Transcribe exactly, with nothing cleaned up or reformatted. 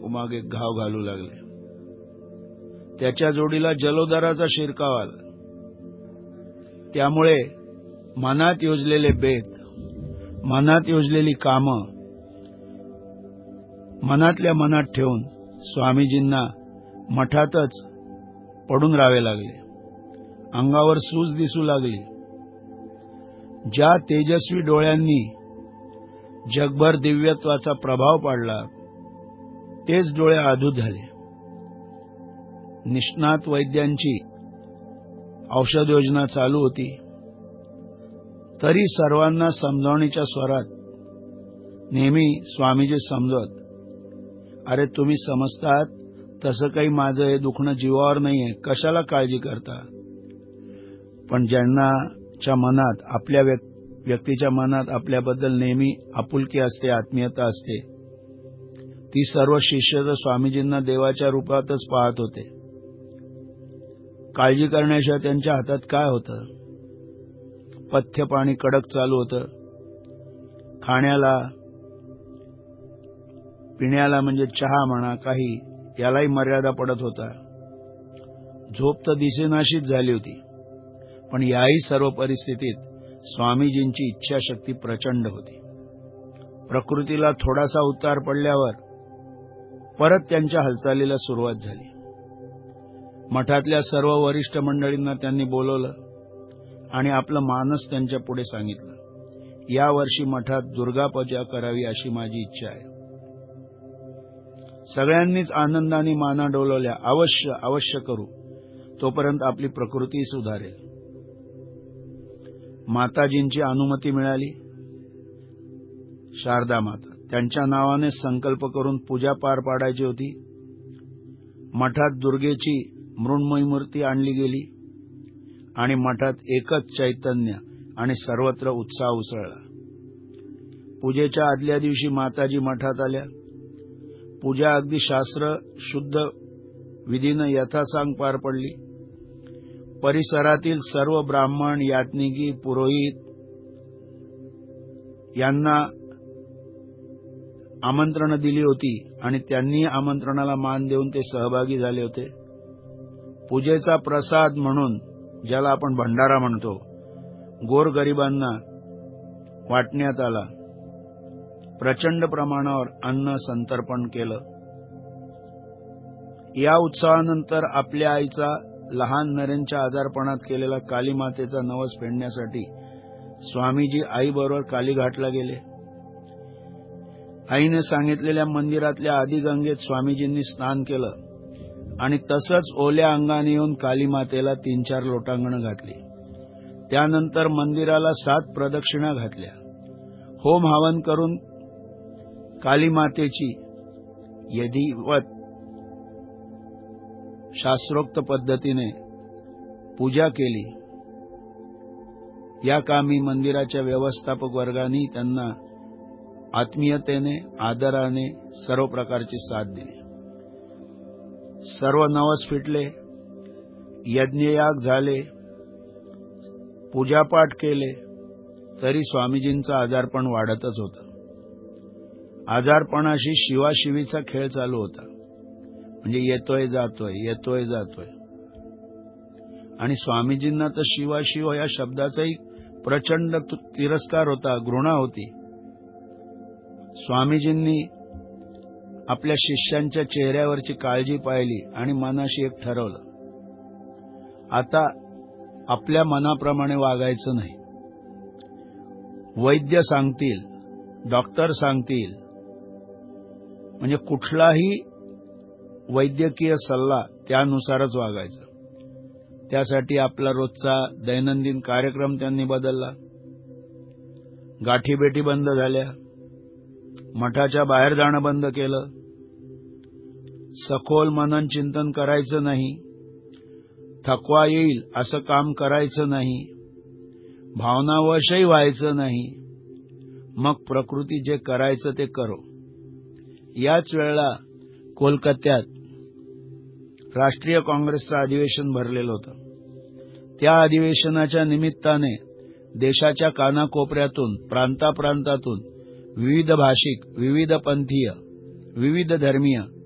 एकोमागे घाव घालू लागले. त्याच्या जोडीला जलोदराचा शिरकाव आला. त्यामुळे मनात योजलेले बेत, मनात योजलेली कामं मनातल्या मनात ठेवून स्वामीजींना मठातच पडून राहावे लागले. अंगावर सूज दिसू लागली. ज्या तेजस्वी डोळ्यांनी जगभर दिव्यत्वाचा प्रभाव पाडला तेच डोळे अधू झाले. निष्णात वैद्यांची औषध योजना चालू होती, तरी सर्वांना समजावणीच्या स्वरात नेहमी स्वामीजी समजवत, अरे तुम्ही समजतात तसं काही माझं हे दुखणं जीवावर नाहीये, कशाला काळजी करता. पण ज्यांनाच्या मनात, आपल्या व्यक्तीच्या मनात आपल्याबद्दल नेहमी आपुलकी असते, आत्मीयता असते, ती सर्व शिष्य तर स्वामीजींना देवाच्या रूपातच पाहत होते. काळजी करण्याशिवाय त्यांच्या हातात काय होतं. पथ्य पाणी कडक चालू होतं. खाण्याला पिण्याला म्हणजे चहा म्हणा काही, यालाही मर्यादा पडत होता. झोप तर दिसेनाशीच झाली होती. पण याही सर्व परिस्थितीत स्वामीजींची इच्छाशक्ती प्रचंड होती. प्रकृतीला थोडासा उतार पडल्यावर परत त्यांच्या हालचालीला सुरुवात झाली. मठातल्या सर्व वरिष्ठ मंडळींना त्यांनी बोलवलं आणि आपलं मानस त्यांच्या पुढे सांगितलं. या वर्षी मठात दुर्गापूजा करावी अशी माझी इच्छा आहे. सगळ्यांनीच आनंदाने माना डोलवल्या. अवश्य अवश्य करू, तोपर्यंत आपली प्रकृती सुधारेल. माताजींची अनुमती मिळाली. शारदा माता त्यांच्या नावाने संकल्प करून पूजा पार पाडायची होती. मठात दुर्गेची मृण्मयी मूर्ती आणली गेली आणि मठात एकच चैतन्य आणि सर्वत्र उत्साह उसळला. पूजेच्या आदल्या दिवशी माताजी मठात आल्या. पूजा अगदी शास्त्र शुद्ध विधीनं यथासांग पार पडली. परिसरातील सर्व ब्राह्मण, याज्ञिकी, पुरोहित यांना आमंत्रण दिली होती आणि त्यांनी आमंत्रणाला मान देऊन ते सहभागी झाले होते. पूजेचा प्रसाद म्हणून, ज्याला आपण भंडारा म्हणतो, गोरगरिबांना वाटण्यात आला. प्रचंड प्रमाणावर अन्न संतर्पण केलं. या उत्सवानंतर आपल्या आईचा लहान नरेंच्या आजारपणात केलेला कालीमातेचा नवस फेडण्यासाठी स्वामीजी आईबरोबर कालीघाटला गेले. आईने सांगितलेल्या मंदिरातल्या आदिगंगेत स्वामीजींनी स्नान केलं आणि तसंच ओल्या अंगाने येऊन कालीमातेला तीन चार लोटांगणं घातली. त्यानंतर मंदिराला सात प्रदक्षिणा घातल्या. होम हवन करून कालीमातेची यदिवत शास्त्रोक्त पद्धतीने पूजा केली. या कामी मंदिराच्या व्यवस्थापक वर्गाने त्यांना आत्मीयतेने, आदराने सर्व प्रकारची साथ दिली. सर्व नवस फिटले, यज्ञयाग झाले, पूजापाठ केले, तरी स्वामीजींचं आजारपण वाढतच होतं. आजारपणाशी शिवाशिवीचा खेळ चालू होता. म्हणजे येतोय जातोय, येतोय जातोय. आणि स्वामीजींना तर शिवाशिव या शब्दाचाही प्रचंड तिरस्कार होता, घृणा होती. स्वामीजींनी आपल्या शिष्यांच्या चेहऱ्यावरची काळजी पाहिली आणि मनाशी एक ठरवलं, आता आपल्या मनाप्रमाणे वागायचं नाही. वैद्य सांगतील, डॉक्टर सांगतील, म्हणजे कुठलाही वैद्यकीय सल्ला त्यानुसारच वागायचं. त्यासाठी आपला रोजचा दैनंदिन कार्यक्रम त्यांनी बदलला. गाठीभेटी बंद झाल्या. मठाच्या बाहेर जाणं बंद केलं. सखोल मनन चिंतन करायचं नाही. थकवा येईल असं काम करायचं नाही. भावनावशही व्हायचं नाही. मग प्रकृती जे करायचं ते करो. याच वेळेला कोलकात्यात राष्ट्रीय काँग्रेसचं अधिवेशन भरलेलं होतं. त्या अधिवेशनाच्या निमित्ताने देशाच्या कानाकोपऱ्यातून, प्रांताप्रांतातून विविध भाषिक, विविध पंथीय, विविध धर्मीय